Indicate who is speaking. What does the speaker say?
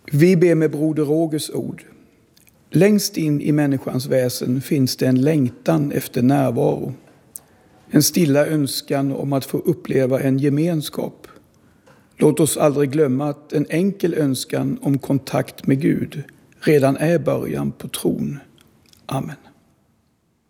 Speaker 1: Vi ber med broder Rogers ord. Längst in i människans väsen finns det en längtan efter närvaro. En stilla önskan om att få uppleva en gemenskap. Låt oss aldrig glömma att en enkel önskan om kontakt med Gud redan är början på tron. Amen.